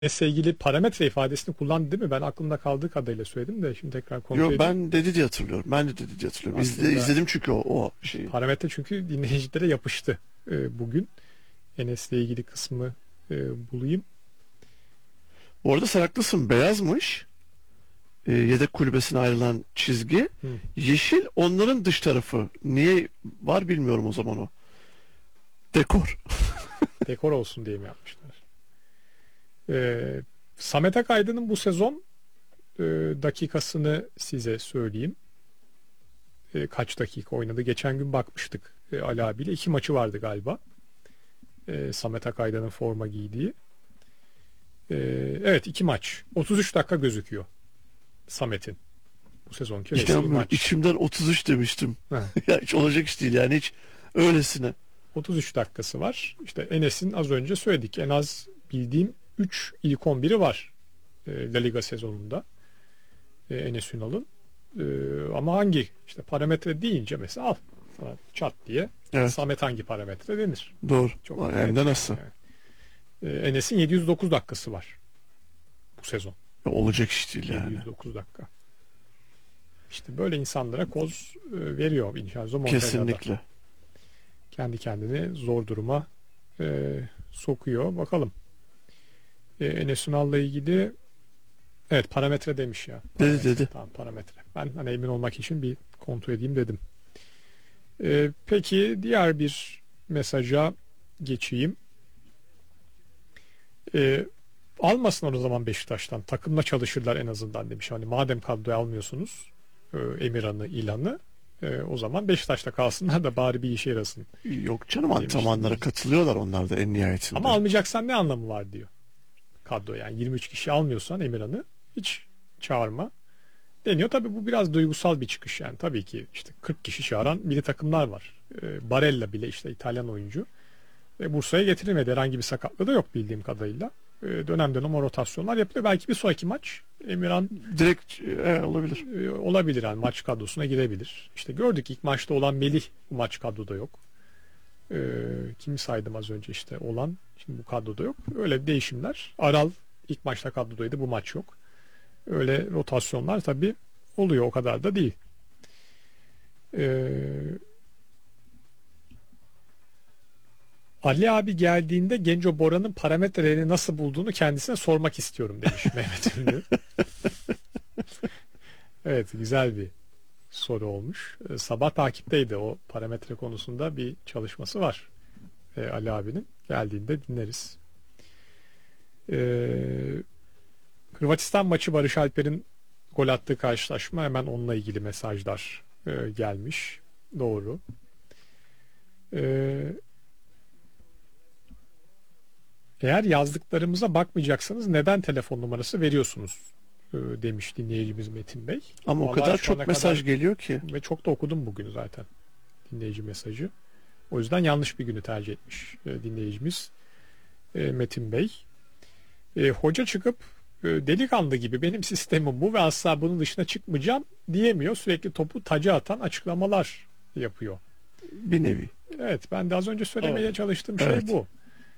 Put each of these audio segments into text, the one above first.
Enes'le ilgili parametre ifadesini kullandı değil mi? Ben aklımda kaldığı kadarıyla söyledim de şimdi tekrar kontrol Yok, edeyim. ben dedi diye hatırlıyorum. Ben de dedi diye hatırlıyorum. Aslında İzledim çünkü o şeyi. parametre çünkü dinleyicilere yapıştı bugün. Enes'le ilgili kısmı bulayım. Bu arada sen haklısın. Beyazmış. Yedek kulübesine ayrılan çizgi. Hı. Yeşil onların dış tarafı. Niye var bilmiyorum o zaman o. Dekor. Dekor olsun diye mi yapmışlar? Samet Akaydın'ın bu sezon dakikasını size söyleyeyim. Kaç dakika oynadı? Geçen gün bakmıştık Ali abiyle. 2 maçı vardı galiba. Samet Akaydın'ın forma giydiği. Evet, 2 maç. 33 dakika gözüküyor Samet'in. Bu sezonki resmi maç. İçimden 33 demiştim. Ha. Ya hiç olacak iş değil yani, hiç öylesine. 33 dakikası var. İşte Enes'in az önce söyledik. En az bildiğim 3 ilk 11'i var La Liga sezonunda. Enes Ünal'ın. Ama hangi? İşte parametre deyince mesela al sana çat diye. Evet. Samet hangi parametre denir? Doğru. Çok Hem de nasıl? Enes'in 709 dakikası var bu sezon. Ya olacak iş değil yani. 709 dakika. İşte böyle insanlara koz veriyor Vincenzo Montella'da. Kesinlikle. Kendi kendini zor duruma sokuyor. Bakalım. Enes Ünal'la ilgili evet parametre demiş ya. Parametre, Dedi. Tamam, parametre. Ben hani emin olmak için bir kontrol edeyim dedim. Peki diğer bir mesaja geçeyim. Almasınlar o zaman Beşiktaş'tan. Takımla çalışırlar en azından demiş. Hani madem kadroya almıyorsunuz Emirhan'ı, İlhan'ı o zaman Beşiktaş'ta kalsınlar da bari bir işe yarasın. Yok canım, antrenmanlara katılıyorlar onlar da en nihayetinde. Ama almayacaksan ne anlamı var diyor. Kadro yani 23 kişi almıyorsan Emirhan'ı hiç çağırma deniyor. Tabii bu biraz duygusal bir çıkış yani. Tabii ki işte 40 kişi çağıran milli takımlar var. Barella bile işte İtalyan oyuncu. Bursa'ya getirilmedi. Herhangi bir sakatlığı da yok bildiğim kadarıyla. Dönem dönem o rotasyonlar yapılıyor. Belki bir sonraki maç Emirhan direkt olabilir. Olabilir yani, maç kadrosuna girebilir. İşte gördük ilk maçta olan Melih bu maç kadroda yok. Kimi saydım az önce işte olan şimdi bu kadroda yok. Öyle değişimler. Aral ilk maçta kadrodaydı, bu maç yok. Öyle rotasyonlar tabii oluyor, o kadar da değil. Ali abi geldiğinde Genco Bora'nın parametrelerini nasıl bulduğunu kendisine sormak istiyorum demiş Mehmet Ünlü. Evet, güzel bir soru olmuş. Sabah takipteydi, o parametre konusunda bir çalışması var Ali abinin. Geldiğinde dinleriz. Hırvatistan maçı Barış Alper'in gol attığı karşılaşma, hemen onunla ilgili mesajlar gelmiş. Doğru. Eğer yazdıklarımıza bakmayacaksanız neden telefon numarası veriyorsunuz demiş dinleyicimiz Metin Bey. Ama vallahi o kadar çok mesaj geliyor ki. ve çok da okudum bugün zaten dinleyici mesajı. O yüzden yanlış bir günü tercih etmiş dinleyicimiz Metin Bey. Hoca çıkıp delikanlı gibi benim sistemim bu ve asla bunun dışına çıkmayacağım diyemiyor. Sürekli topu taca atan açıklamalar yapıyor. Bir nevi. Evet, ben de az önce söylemeye çalıştığım şey Evet. bu.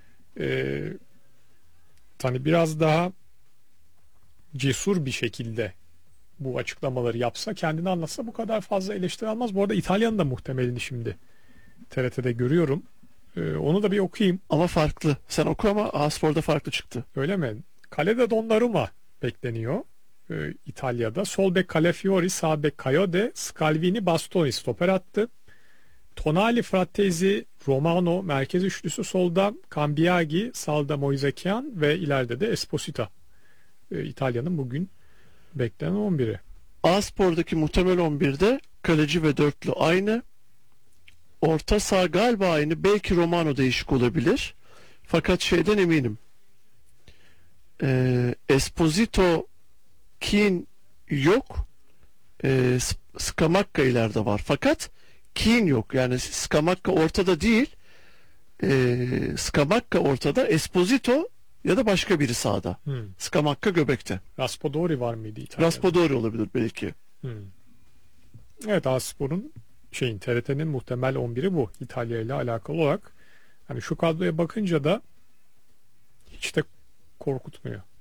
Hani biraz daha cesur bir şekilde bu açıklamaları yapsa, kendini anlatsa bu kadar fazla eleştiri almaz. Bu arada İtalya'nın da muhtemelini şimdi TRT'de görüyorum. Onu da bir okuyayım. Ama farklı. Sen oku ama A-Spor'da farklı çıktı. Öyle mi? Kalede Donnarumma bekleniyor. İtalya'da. Sol bek Calafiori, sağ bek Kayode, Scalvini, Bastoni stoper attı. Tonali, Frattesi, Romano merkez üçlüsü solda, Cambiagi, sağda Moisekian ve ileride de Esposito. İtalya'nın bugün beklenen 11'i. A-Spor'daki muhtemel 11'de kaleci ve dörtlü aynı. Orta saha galiba aynı. Belki Romano değişik olabilir. Fakat şeyden eminim. Esposito, Keane yok. Scamacca ileride var. Fakat Keane yok. Yani Scamacca ortada değil. Scamacca ortada. Esposito ya da başka biri sağda. Scamacca göbekte. Raspadori var mıydı İtalya'da? Raspadori olabilir belki. Evet, A-Spor'un TRT'nin muhtemel 11'i bu. İtalya ile alakalı olarak. Hani şu kadroya bakınca da hiç de korkutmuyor.